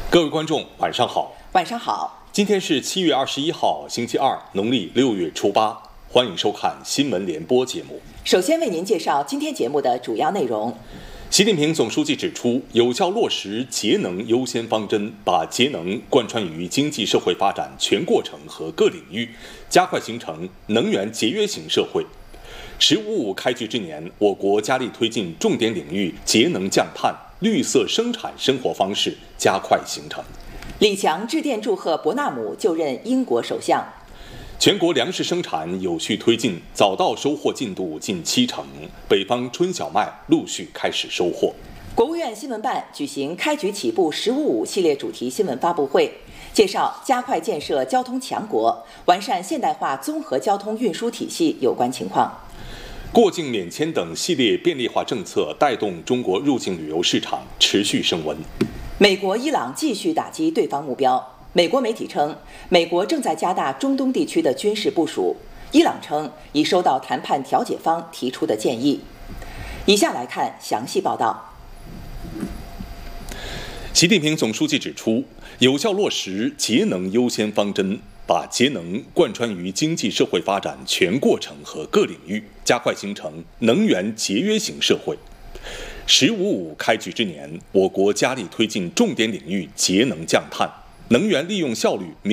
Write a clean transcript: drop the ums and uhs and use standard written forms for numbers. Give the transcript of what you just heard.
各位观众，晚上好。 晚上好。 今天是7月21号，星期二，农历6月初8。欢迎收看新闻联播节目。 首先为您介绍今天节目的主要内容。 习近平总书记指出，有效落实节能优先方针，把节能贯穿于经济社会发展全过程和各领域，加快形成能源节约型社会。“15+5”开局之年，我国加力推进重点领域节能降碳、绿色生产生活方式加快形成。 李强致电祝贺伯纳姆就任英国首相。 全国粮食生产有序推进，早稻收获进度近70%，北方春小麦陆续开始收获。 国务院新闻办举行开局起步“15+5”系列主题新闻发布会，介绍加快建设交通强国、完善现代化综合交通运输体系有关情况。 过境免签等系列便利化政策带动中国入境旅游市场持续升温。 美国、伊朗继续打击对方目标。美国媒体称，美国正在加大中东地区的军事部署。伊朗称已收到谈判调解方提出的建议。以下来看详细报道。 习近平总书记指出，有效落实节能优先方针，把节能贯穿于经济社会发展全过程和各领域，加快形成能源节约型社会。“15+5”开局之年，我国加力推进重点领域节能降碳、能源利用效率